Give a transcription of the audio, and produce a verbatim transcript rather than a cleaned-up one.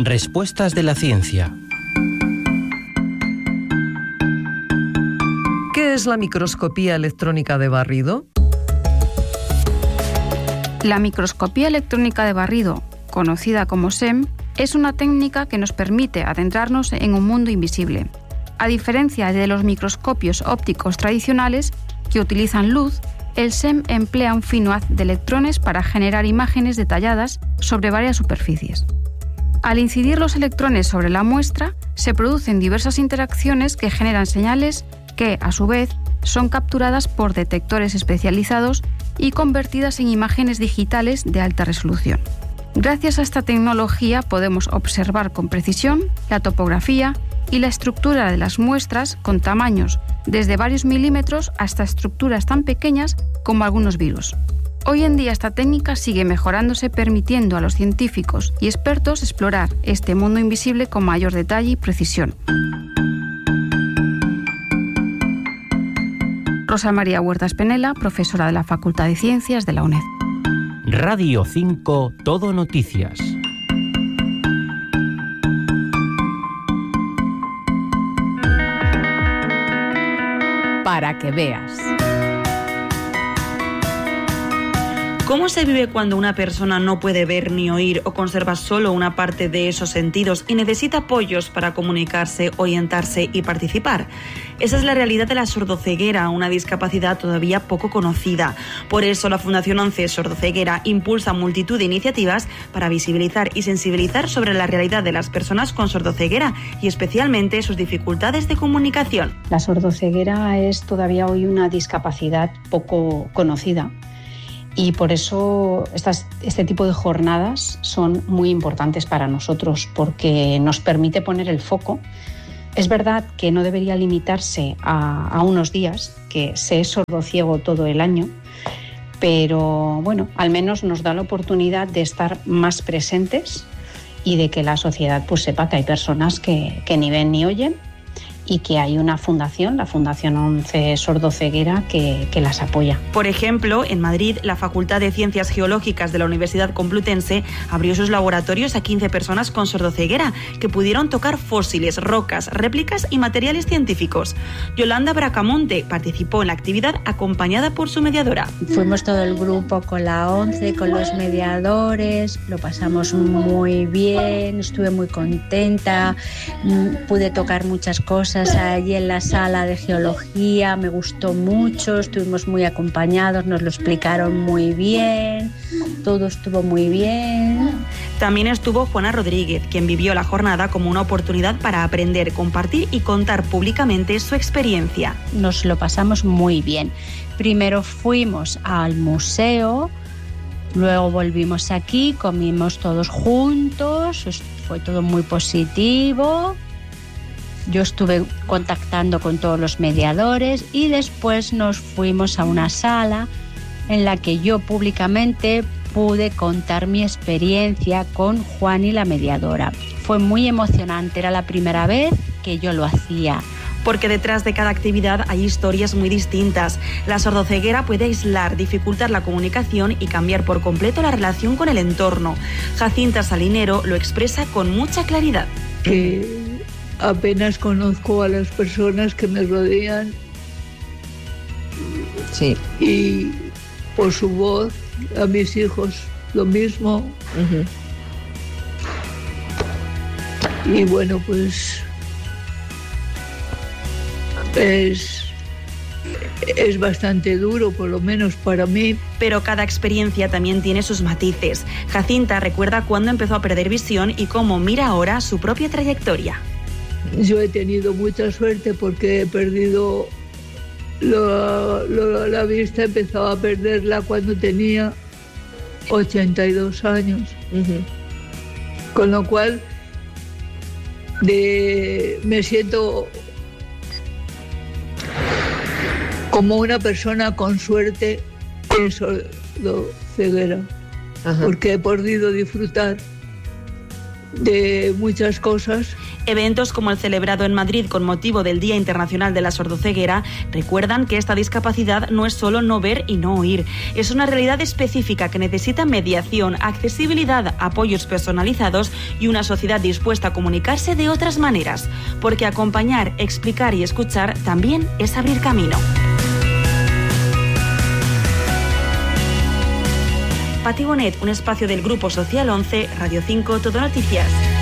Respuestas de la ciencia. ¿Qué es la microscopía electrónica de barrido? La microscopía electrónica de barrido, conocida como S E M, es una técnica que nos permite adentrarnos en un mundo invisible. A diferencia de los microscopios ópticos tradicionales, que utilizan luz, el S E M emplea un fino haz de electrones para generar imágenes detalladas sobre varias superficies. Al incidir los electrones sobre la muestra, se producen diversas interacciones que generan señales que, a su vez, son capturadas por detectores especializados y convertidas en imágenes digitales de alta resolución. Gracias a esta tecnología podemos observar con precisión la topografía y la estructura de las muestras con tamaños desde varios milímetros hasta estructuras tan pequeñas como algunos virus. Hoy en día esta técnica sigue mejorándose, permitiendo a los científicos y expertos explorar este mundo invisible con mayor detalle y precisión. Rosa María Huertas Penela, profesora de la Facultad de Ciencias de la UNED. Radio cinco, Todo Noticias. Para que veas. ¿Cómo se vive cuando una persona no puede ver ni oír o conserva solo una parte de esos sentidos y necesita apoyos para comunicarse, orientarse y participar? Esa es la realidad de la sordoceguera, una discapacidad todavía poco conocida. Por eso la Fundación once Sordoceguera impulsa multitud de iniciativas para visibilizar y sensibilizar sobre la realidad de las personas con sordoceguera y especialmente sus dificultades de comunicación. La sordoceguera es todavía hoy una discapacidad poco conocida. Y por eso estas, este tipo de jornadas son muy importantes para nosotros, porque nos permite poner el foco. Es verdad que no debería limitarse a, a unos días, que se es sordociego todo el año, pero bueno, al menos nos da la oportunidad de estar más presentes y de que la sociedad pues sepa que hay personas que, que ni ven ni oyen, y que hay una fundación, la Fundación once Sordoceguera, que, que las apoya. Por ejemplo, en Madrid, la Facultad de Ciencias Geológicas de la Universidad Complutense abrió sus laboratorios a quince personas con sordoceguera que pudieron tocar fósiles, rocas, réplicas y materiales científicos. Yolanda Bracamonte participó en la actividad acompañada por su mediadora. Fuimos todo el grupo con la once, con los mediadores, lo pasamos muy bien, estuve muy contenta, pude tocar muchas cosas allí en la sala de geología, me gustó mucho, estuvimos muy acompañados, nos lo explicaron muy bien, todo estuvo muy bien. También estuvo Juana Rodríguez, quien vivió la jornada como una oportunidad para aprender, compartir y contar públicamente su experiencia. Nos lo pasamos muy bien. Primero fuimos al museo, luego volvimos aquí, comimos todos juntos, fue todo muy positivo. Yo estuve contactando con todos los mediadores y después nos fuimos a una sala en la que yo públicamente pude contar mi experiencia con Juan y la mediadora. Fue muy emocionante, era la primera vez que yo lo hacía. Porque detrás de cada actividad hay historias muy distintas. La sordoceguera puede aislar, dificultar la comunicación y cambiar por completo la relación con el entorno. Jacinta Salinero lo expresa con mucha claridad. Que apenas conozco a las personas que me rodean. Sí. Y por su voz, a mis hijos lo mismo. Uh-huh. Y bueno, pues es, es bastante duro, por lo menos para mí. Pero cada experiencia también tiene sus matices. Jacinta recuerda cuándo empezó a perder visión y cómo mira ahora su propia trayectoria. Yo he tenido mucha suerte porque he perdido lo, lo, la vista, empezaba a perderla cuando tenía ochenta y dos años. Uh-huh. Con lo cual de, me siento como una persona con suerte en sordoceguera, uh-huh. porque he podido disfrutar de muchas cosas. Eventos como el celebrado en Madrid con motivo del Día Internacional de la Sordoceguera recuerdan que esta discapacidad no es solo no ver y no oír, es una realidad específica que necesita mediación, accesibilidad, apoyos personalizados y una sociedad dispuesta a comunicarse de otras maneras, porque acompañar, explicar y escuchar también es abrir camino. Pati Bonet, un espacio del Grupo Social once, Radio cinco, Todo Noticias.